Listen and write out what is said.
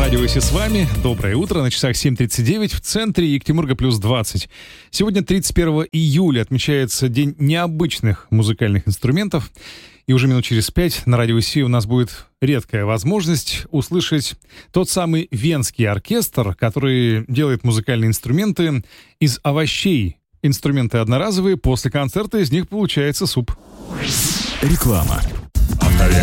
Радио ИСИ с вами. Доброе утро. На часах 7:39 в центре Екатеринбурга плюс 20. Сегодня 31 июля отмечается День необычных музыкальных инструментов. И уже минут через 5 на Радио ИСИ у нас будет редкая возможность услышать тот самый Венский оркестр, который делает музыкальные инструменты из овощей. Инструменты одноразовые, после концерта из них получается суп. Реклама.